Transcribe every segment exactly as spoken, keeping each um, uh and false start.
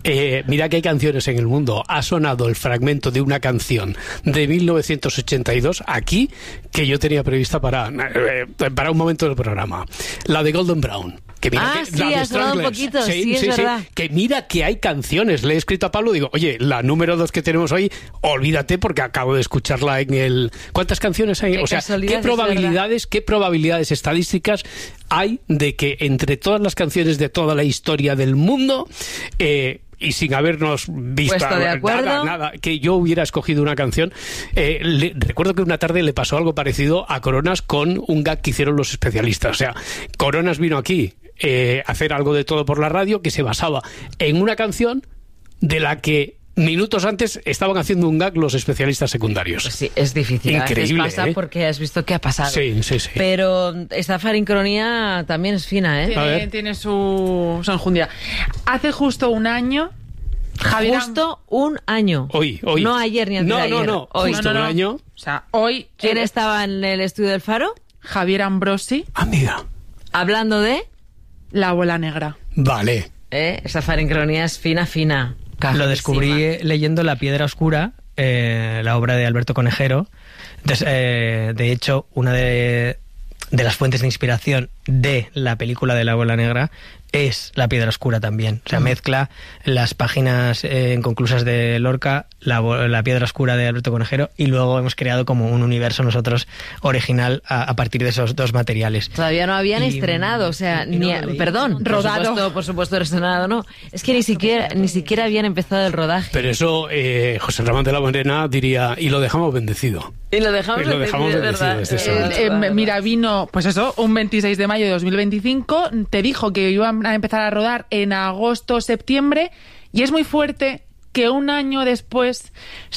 Eh, mira que hay canciones en el mundo. Ha sonado el fragmento de una canción de mil novecientos ochenta y dos aquí que yo tenía prevista para, eh, para un momento del programa. La de Golden Brown. Que mira ah, que, sí, ha sonado un poquito, sí, sí es sí, verdad. Sí, que mira que hay canciones. Le he escrito a Pablo, digo, oye, la número dos que tenemos hoy, olvídate porque acabo de escucharla en el... ¿Cuántas canciones hay? Qué o sea, ¿qué probabilidades, qué probabilidades estadísticas hay de que entre todas las canciones de toda la historia del mundo... Eh, y sin habernos visto de acuerdo. nada, nada, que yo hubiera escogido una canción. Eh, le, recuerdo que una tarde le pasó algo parecido a Coronas con un gag que hicieron los especialistas. O sea, Coronas vino aquí eh, a hacer algo de todo por la radio que se basaba en una canción de la que minutos antes estaban haciendo un gag los especialistas secundarios. Pues sí, es difícil. Increíble, a veces pasa ¿eh? Porque has visto qué ha pasado. Sí, sí, sí. Pero esta farincronía también es fina, ¿eh? Tiene, tiene su, su enjundia. Hace justo un año... Javier Justo un año. Hoy, hoy. No ayer ni antes no, de ayer. No, no, hoy. Justo no, no, no. un año. O sea, hoy... ¿Quién eh, estaba en el estudio del Faro? Javier Ambrosi. Amiga. Hablando de... La bola negra. Vale. ¿Eh? Esa farincronía es fina, fina. Lo descubrí leyendo La Piedra Oscura, eh, la obra de Alberto Conejero. Entonces, eh, de hecho, una de, de las fuentes de inspiración de la película de La Bola Negra es La Piedra Oscura también. O sea, mezcla las páginas eh, inconclusas de Lorca, la, la Piedra Oscura de Alberto Conejero, y luego hemos creado como un universo nosotros original a, a partir de esos dos materiales. Todavía no habían Y, estrenado, o sea, y no ni, lo leí. perdón, Rodado. Por supuesto, por supuesto, estrenado, no. Es que ni siquiera, ni siquiera habían empezado el rodaje. Pero eso, eh, José Ramón de la Morena diría, y lo dejamos bendecido. Y lo dejamos, Y lo dejamos bendecido, bendecido ¿verdad? desde ese Eh, momento. Eh, verdad, mira, verdad. vino, pues eso, un veintiséis de mayo de dos mil veinticinco, te dijo que iban a empezar a rodar en agosto, septiembre, y es muy fuerte que un año después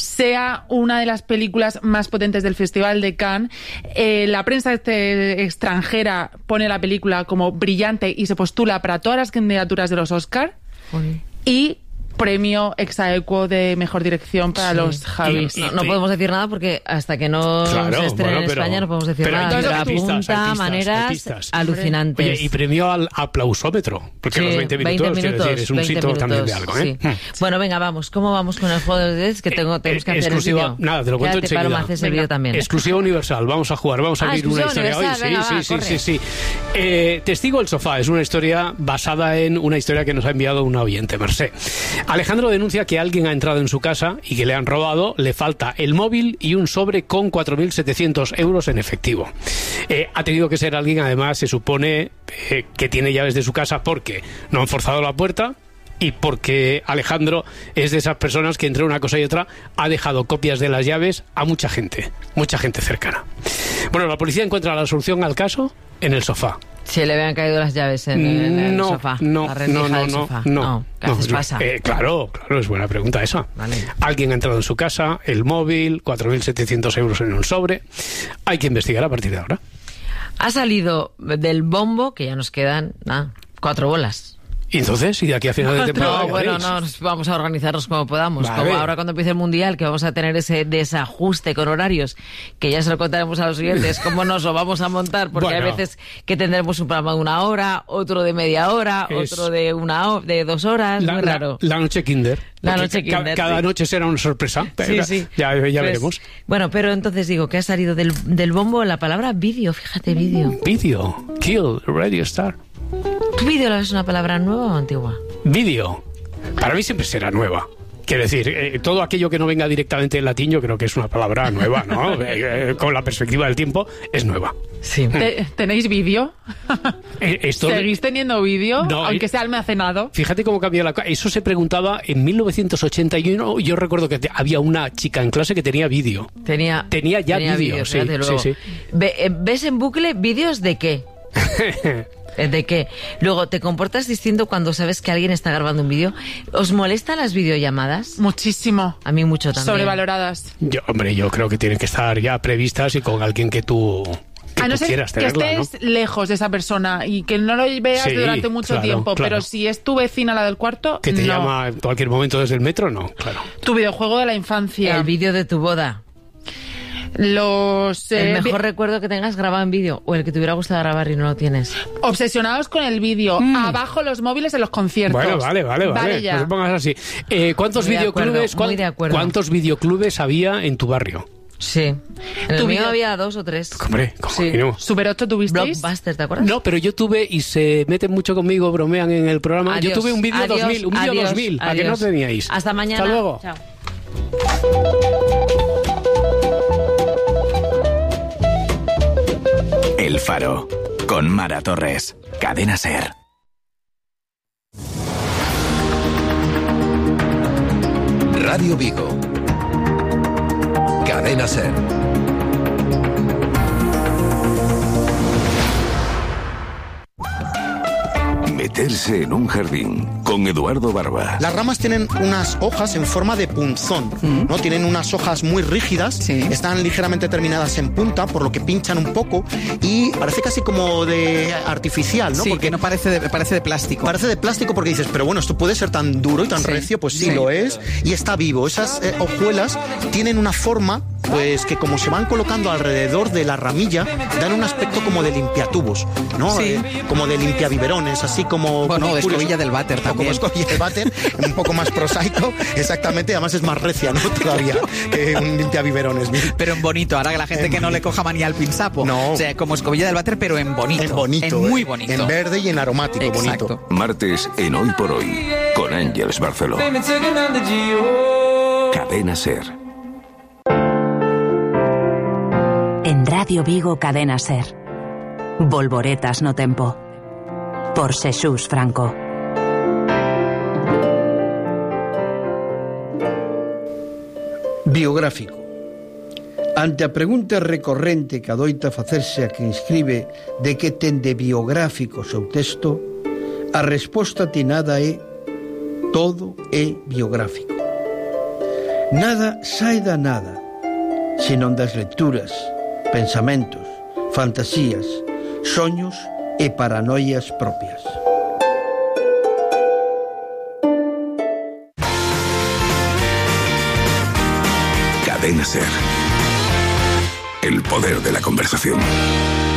sea una de las películas más potentes del Festival de Cannes. Eh, la prensa este, extranjera pone la película como brillante y se postula para todas las candidaturas de los Oscar. Joder. Y premio ex aequo de mejor dirección para Sí. los Javis. Y- No, no podemos decir nada porque hasta que no Claro, se estrene bueno, en pero- España no podemos decir pero nada. hay Pero pistas, apunta hay pistas, hay maneras pistas. alucinantes. Oye, y premio al aplausómetro, porque Sí, los veinte minutos, quiero decir, es un veinte síntoma también de minutos, algo, ¿eh? sí. Mm. Bueno, venga, vamos. ¿Cómo vamos con el juego de diez? Que tengo, tenemos que Eh, hacer exclusiva, el vídeo. nada, te lo cuento Quédate, enseguida. Paloma, haces el Venga. vídeo también. Exclusiva universal, vamos a jugar, vamos a Ah, abrir una exclusiva historia hoy. universal, Sí, venga, sí, va, sí, corre. sí, sí. Eh, Testigo el sofá es una historia basada en una historia que nos ha enviado un oyente, Mercé. Alejandro denuncia que alguien ha entrado en su casa y que le han robado, le falta el móvil y un sobre con cuatro mil setecientos euros en efectivo. Eh, ha tenido que ser alguien, además, se supone eh, que tiene llaves de su casa porque no han forzado la puerta y porque Alejandro es de esas personas que entre una cosa y otra ha dejado copias de las llaves a mucha gente, mucha gente cercana. Bueno, la policía encuentra la solución al caso en el sofá. Se le habían caído las llaves en, en el no, sofá. no, la rendija no, no, del no, sofá. no, ¿Qué haces? no, Pasa. eh, claro, claro, es buena pregunta esa. Vale. Alguien ha entrado en su casa, el móvil, cuatro mil setecientos euros en un sobre. Hay que investigar a partir de ahora. Ha salido del bombo, que ya nos quedan nada, cuatro bolas. ¿Y entonces? ¿Y de aquí a final de temporada? No, qué bueno, hacéis? no, nos vamos a organizarnos como podamos. Vale. Como ahora cuando empiece el Mundial, que vamos a tener ese desajuste con horarios, que ya se lo contaremos a los oyentes, cómo nos lo vamos a montar, porque Bueno. hay veces que tendremos un programa de una hora, otro de media hora, Es- otro de una ho- de dos horas, La, muy la- raro. la noche Kinder. La Porque noche ca- Kinder, Cada sí. noche será una sorpresa. Sí, Pero sí. Ya, ya Pues, veremos. Bueno, pero entonces digo que ha salido del, del bombo la palabra vídeo, fíjate, vídeo. Vídeo. Kill. Radio Star. ¿Tu vídeo es una palabra nueva o antigua? Vídeo. Para mí siempre será nueva. Quiero decir, eh, todo aquello que no venga directamente en latín, yo creo que es una palabra nueva, ¿no? Eh, eh, con la perspectiva del tiempo, es nueva. Sí. Te- ¿Tenéis vídeo? Eh, esto, ¿Seguís teniendo vídeo? No, aunque eh, sea almacenado. Fíjate cómo cambió la cosa. Eso se preguntaba en mil novecientos ochenta y uno. Yo recuerdo que te- había una chica en clase que tenía vídeo. Tenía, Tenía ya vídeo, sí, fíjate, luego. sí, sí. Ve- eh, ¿Ves en bucle vídeos de qué? Eh, ¿De qué? Luego, ¿te comportas distinto cuando sabes que alguien está grabando un vídeo? ¿Os molestan las videollamadas? Muchísimo. A mí mucho también. Sobrevaloradas. Yo, hombre, yo creo que tienen que estar ya previstas y con alguien que tú, que A no tú ser quieras que tenerla, ¿no? estés lejos de esa persona y que no lo veas Sí, durante mucho claro, tiempo, claro. pero si es tu vecina la del cuarto, Que te no. llama en cualquier momento desde el metro, no, claro. Tu videojuego de la infancia. El vídeo de tu boda. Los El eh, mejor vi- recuerdo que tengas grabado en vídeo o el que te hubiera gustado grabar y no lo tienes. obsesionados con el vídeo. Mm. Abajo los móviles en los conciertos. Bueno, vale, vale, vale. Vale, ya. No te pongas así. Eh, ¿Cuántos Muy de videoclubes, acuerdo, cuán- muy de acuerdo. ¿Cuántos videoclubes había en tu barrio? Sí. En el Tu mío vídeo- había dos o tres. Hombre, ¿cómo Sí. que no? Super ocho tuvisteis. Blockbuster, ¿te acuerdas? No, pero yo tuve, y se meten mucho conmigo, bromean en el programa, Adiós, yo tuve un vídeo adiós, dos mil, un vídeo adiós, dos mil, ¿a que no adiós. teníais? Hasta mañana. Hasta luego. Chao. El Faro, con Mara Torres, Cadena SER. Radio Vigo. Cadena SER. Meterse en un jardín con Eduardo Barba. Las ramas tienen unas hojas en forma de punzón, ¿no? Tienen unas hojas muy rígidas, Sí. están ligeramente terminadas en punta, por lo que pinchan un poco y parece casi como de artificial, ¿no? Sí, Porque que no parece de, parece de plástico. parece de plástico porque dices, pero bueno, esto puede ser tan duro y tan Sí. recio, pues sí, Sí. lo es, y está vivo. Esas eh, hojuelas tienen una forma, pues que como se van colocando alrededor de la ramilla, dan un aspecto como de limpiatubos, ¿no? Sí. Eh, como de limpiabiberones, así como... Bueno, como de curioso. escobilla del váter O como también. escobilla del váter, un poco más prosaico, exactamente, además es más recia, ¿no? Todavía que un limpiabiberones. Pero en bonito, ahora que la gente En que no le bonito. coja manía al pinsapo. No. O sea, como escobilla del váter, pero en bonito. En bonito. En muy eh, bonito. En verde y en aromático, Exacto. bonito. Martes en Hoy por Hoy, con Ángeles Barceló. Cadena SER. En Radio Vigo Cadena SER. Volvoretas no tempo. Por Xesús Franco. Biográfico. Ante a pregunta recorrente que adoita facerse a quen escribe de que ten de biográfico o seu texto, a resposta atinada é todo é biográfico. Nada sai da nada, senón das lecturas, pensamentos, fantasías, soños e paranoias propias. Cadena SER. El poder de la conversación.